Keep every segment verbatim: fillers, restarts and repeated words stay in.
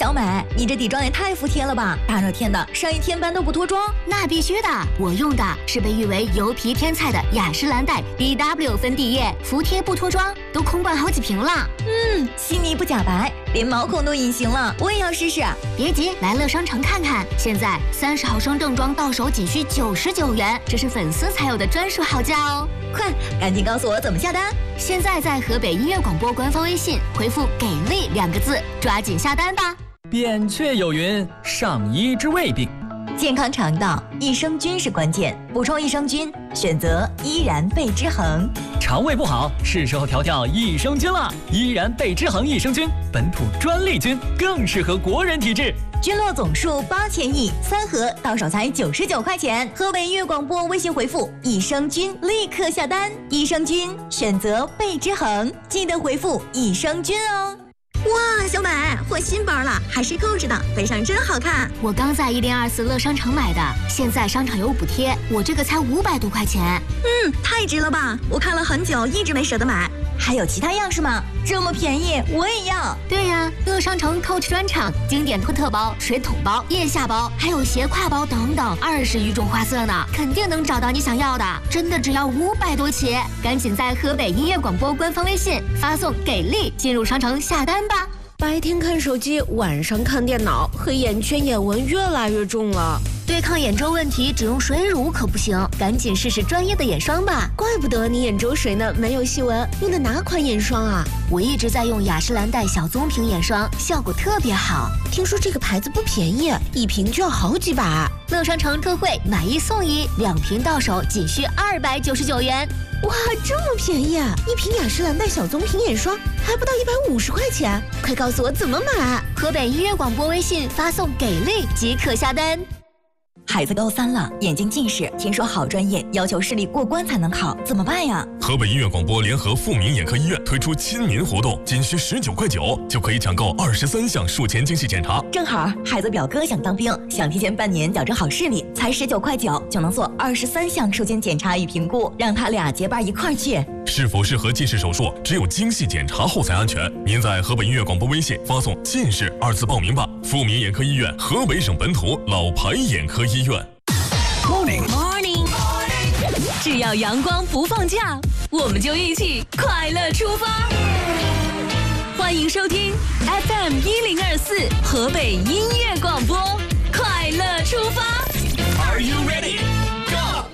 小美，你这底妆也太服帖了吧！大热天的，上一天班都不脱妆？ 那必须的，我用的是被誉为油皮天菜的雅诗兰黛 B W 粉底液，服帖不脱妆，都空灌好几瓶了。 嗯，细腻不假白，连毛孔都隐形了，我也要试试。 别急，来乐商城看看，现在三十毫升正装到手仅需九十九元，这是粉丝才有的专属好价哦！ 快，赶紧告诉我怎么下单！ 现在在河北音乐广播官方微信回复“给力”两个字，抓紧下单吧。 扁鹊有云：上医治未病。 健康肠道，益生菌是关键，补充益生菌，选择依然贝之恒。 肠胃不好，是时候调调益生菌了。依然贝之恒益生菌，本土专利菌，更适合国人体质。 菌落总数八千亿，三盒到手才九十九块钱。河北音乐广播微信回复益生菌，立刻下单。益生菌选择贝之恒，记得回复益生菌哦。哇，小美换新包了，还是扣着的，背上真好看。 我刚在一零二四乐商城买的，现在商场有补贴，我这个才五百多块钱。 嗯，太值了吧！我看了很久，一直没舍得买。还有其他样式吗？这么便宜，我也要。 对呀，乐商城 Coach 专场，经典托特包、水桶包、腋下包，还有斜挎包等等，二十余种花色呢，肯定能找到你想要的。真的只要五百多起，赶紧在河北音乐广播官方微信发送“给力”进入商城下单吧。 白天看手机，晚上看电脑，黑眼圈、眼纹越来越重了。 对抗眼周问题，只用水乳可不行，赶紧试试专业的眼霜吧。 怪不得你眼周水呢没有细纹，用的哪款眼霜啊？ 我一直在用雅诗兰黛小棕瓶眼霜，效果特别好。 听说这个牌子不便宜，一瓶就要好几百。 乐商城特惠，买一送一，两瓶到手仅需二百九十九元。 哇，这么便宜啊！一瓶雅诗兰黛小棕瓶眼霜还不到一百五十块钱，快告诉我怎么买！ 河北音乐广播微信发送“给力”即可下单。 孩子高三了，眼睛近视，听说好专业要求视力过关才能考，怎么办呀？ 河北音乐广播联合富民眼科医院推出亲民活动，仅需十九块九就可以抢购二十三项术前精细检查。 正好孩子表哥想当兵，想提前半年矫正好视力，才十九块九就能做二十三项术前检查与评估，让他俩结伴一块儿去。 是否适合近视手术，只有精细检查后才安全。您在河北音乐广播微信发送“近视”二字报名吧。富民眼科医院，河北省本土老牌眼科医院。 Morning Morning， 只要阳光不放假，我们就一起快乐出发。欢迎收听 F M 一零二四河北音乐广播，快乐出发。 Are you ready? Go！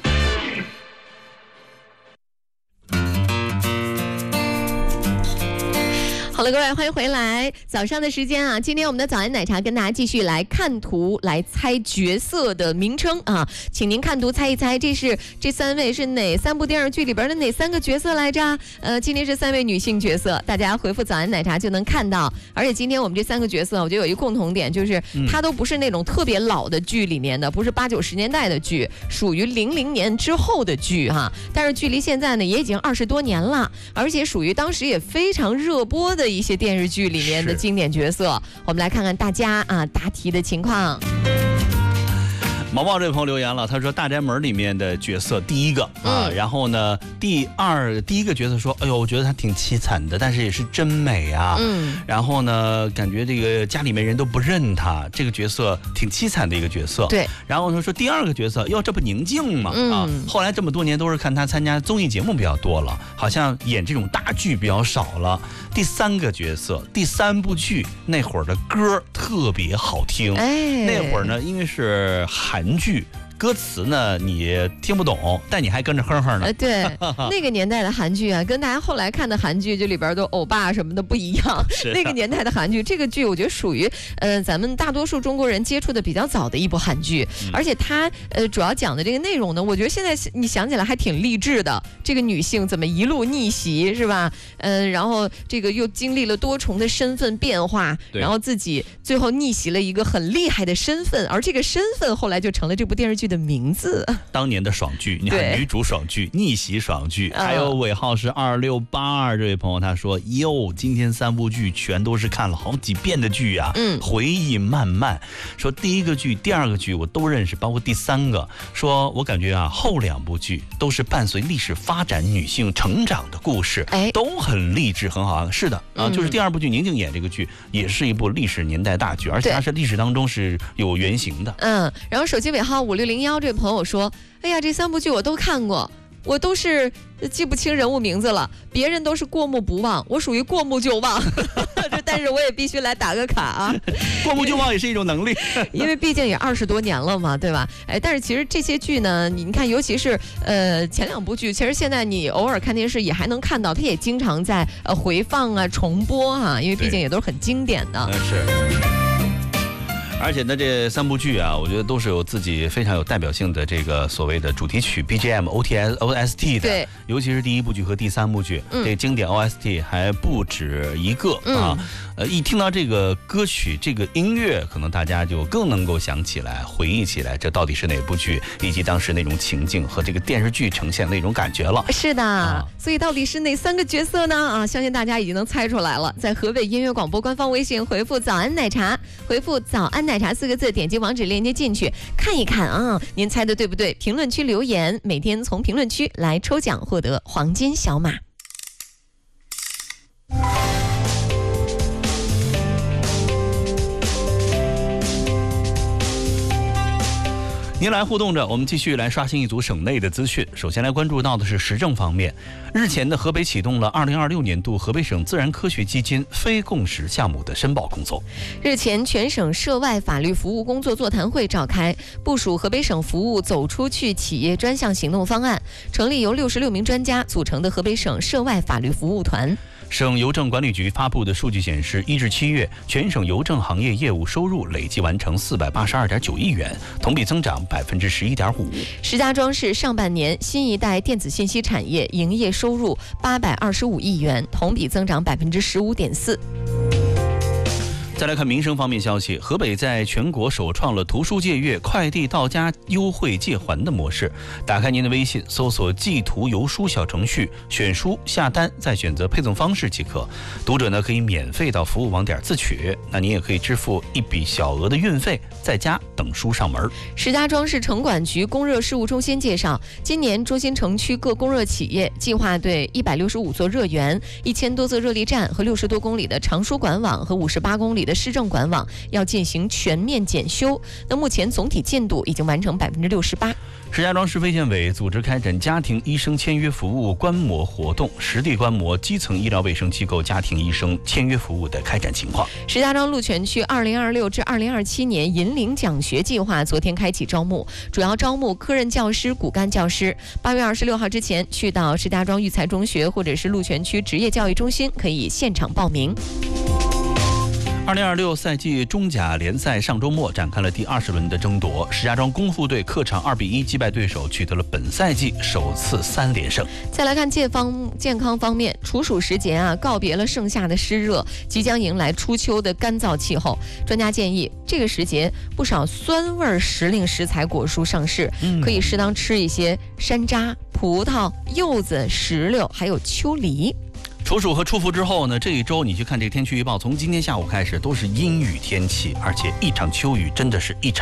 好了，各位，欢迎回来。早上的时间啊，今天我们的早安奶茶跟大家继续来看图，来猜角色的名称啊，请您看图猜一猜，这是这三位是哪三部电视剧里边的哪三个角色来着？呃，今天是三位女性角色，大家回复早安奶茶就能看到。而且今天我们这三个角色，我觉得有一个共同点，就是它都不是那种特别老的剧里面的，不是八九十年代的剧，属于零零年之后的剧哈。但是距离现在呢，也已经二十多年了，而且属于当时也非常热播的一些电视剧里面的经典角色。我们来看看大家啊答题的情况。 毛毛这位朋友留言了，他说《大宅门》里面的角色第一个啊、嗯，然后呢，第二第一个角色说，哎呦，我觉得他挺凄惨的，但是也是真美啊。嗯，然后呢，感觉这个家里面人都不认他，这个角色挺凄惨的一个角色。 对， 然后他说第二个角色，哟，这不宁静吗？ 嗯、 啊，后来这么多年都是看他参加综艺节目比较多了，好像演这种大剧比较少了。第三个角色，第三部剧那会儿的歌特别好听， 哎， 那会儿呢，因为是韩。韩剧歌词呢你听不懂，但你还跟着哼哼呢。 呃，对，那个年代的韩剧啊，跟大家后来看的韩剧，就里边都欧巴什么的不一样。那个年代的韩剧，这个剧我觉得属于呃咱们大多数中国人接触的比较早的一部韩剧，嗯、而且它呃主要讲的这个内容呢，我觉得现在你想起来还挺励志的。这个女性怎么一路逆袭是吧？嗯、呃，然后这个又经历了多重的身份变化，然后自己最后逆袭了一个很厉害的身份，而这个身份后来就成了这部电视剧的名字。 当年的爽剧，你看女主爽剧、逆袭爽剧，还有尾号是二六八二这位朋友他说：“哟，今天三部剧全都是看了好几遍的剧啊，嗯，回忆漫漫。说第一个剧、第二个剧我都认识，包括第三个。说我感觉啊，后两部剧都是伴随历史发展、女性成长的故事，哎，都很励志，很好。是的啊，嗯、就是第二部剧宁静演这个剧也是一部历史年代大剧，而且它是历史当中是有原型的。 嗯，然后手机尾号五六零幺这位朋友说：“哎呀，这三部剧我都看过。”我都是记不清人物名字了，别人都是过目不忘，我属于过目就忘。但是我也必须来打个卡啊！ 过目就忘也是一种能力， 因为毕竟也二十多年了嘛，对吧？哎，但是其实这些剧呢，你看，尤其是呃前两部剧，其实现在你偶尔看电视也还能看到，它也经常在呃回放啊、重播啊，因为毕竟也都是很经典的。 嗯，是。而且呢，这三部剧啊，我觉得都是有自己非常有代表性的这个所谓的主题曲 B G M、O T S、O S T 的。对，尤其是第一部剧和第三部剧，嗯、这经典 O S T 还不止一个啊。嗯、呃，一听到这个歌曲、这个音乐，可能大家就更能够想起来、回忆起来，这到底是哪部剧，以及当时那种情境和这个电视剧呈现那种感觉了。 是的，啊、所以到底是哪三个角色呢？啊，相信大家已经能猜出来了。在河北音乐广播官方微信回复“早安奶茶”，回复“早安奶茶”四个字，点击网址链接进去看一看啊，您猜的对不对？评论区留言，每天从评论区来抽奖，获得黄金小马。 您来互动着，我们继续来刷新一组省内的资讯。首先来关注到的是时政方面，日前的河北启动了二零二六年度河北省自然科学基金非共识项目的申报工作。 日前，全省涉外法律服务工作座谈会召开，部署河北省服务走出去企业专项行动方案，成立由六十六名专家组成的河北省涉外法律服务团。 省邮政管理局发布的数据显示，一至七月，全省邮政行业业务收入累计完成四百八十二点九亿元，同比增长百分之十一点五。 石家庄市上半年新一代电子信息产业营业收入八百二十五亿元，同比增长百分之十五点四。 再来看民生方面消息，河北在全国首创了图书借阅、快递到家优惠借还的模式。打开您的微信，搜索寄图邮书小程序，选书下单，再选择配送方式即可。读者呢可以免费到服务网点自取，那您也可以支付一笔小额的运费，在家等书上门。 石家庄市城管局供热事务中心介绍，今年中心城区各供热企业计划对一百六十五座热源、一千多座热力站和六十多公里的长输管网和五十八公里的市政管网要进行全面检修。那目前总体进度已经完成百分之六十八。 石家庄市卫健委组织开展家庭医生签约服务观摩活动，实地观摩基层医疗卫生机构家庭医生签约服务的开展情况。 石家庄鹿泉区二零二六至二零二七年银领奖学计划昨天开启招募，主要招募科任教师、骨干教师。八月二十六号之前去到石家庄育才中学或者是鹿泉区职业教育中心可以现场报名。 二零二六赛季中甲联赛上周末展开了第二十轮的争夺，石家庄功夫队客场二比一击败对手，取得了本赛季首次三连胜。 再来看健方健康方面，处暑时节啊，告别了盛夏的湿热，即将迎来初秋的干燥气候。专家建议，这个时节不少酸味时令食材果蔬上市，嗯、可以适当吃一些山楂、葡萄、柚子、石榴，还有秋梨。 处暑和初伏之后呢，这一周你去看这个天气预报，从今天下午开始都是阴雨天气，而且一场秋雨真的是一场